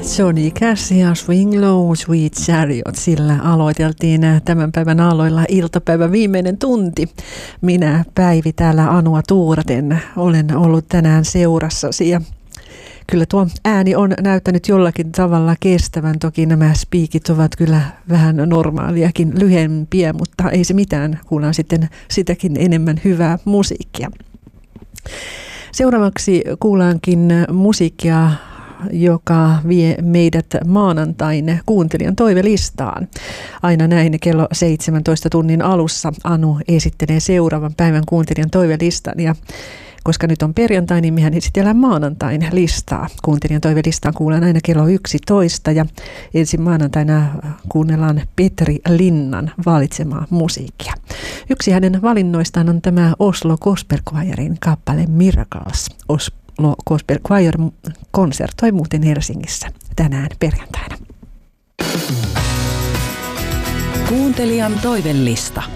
Johnny Cash ja Swing Low, Sweet Chariot, sillä aloiteltiin tämän päivän aloilla iltapäivän viimeinen tunti. Minä Päivi täällä Anua tuuraten olen ollut tänään seurassasi ja kyllä tuo ääni on näyttänyt jollakin tavalla kestävän. Toki nämä spiikit ovat kyllä vähän normaaliakin lyhempiä, mutta ei se mitään, kuullaan sitten sitäkin enemmän hyvää musiikkia. Seuraavaksi kuullaankin musiikkia, joka vie meidät maanantain kuuntelijan toivelistaan. Aina näin kello 17 tunnin alussa Anu esittelee seuraavan päivän kuuntelijan toivelistan. Ja koska nyt on perjantai, niin mehän esitellään maanantain listaa. Kuuntelijan toivelistaan kuullaan aina kello 11 ja ensin maanantaina kuunnellaan Petri Linnan valitsemaa musiikkia. Yksi hänen valinnoistaan on tämä Oslo Gospel Choirin kappale Miracles. Oslo Gospel Choir konsertoi muuten Helsingissä tänään perjantaina. Kuuntelijan toivelista.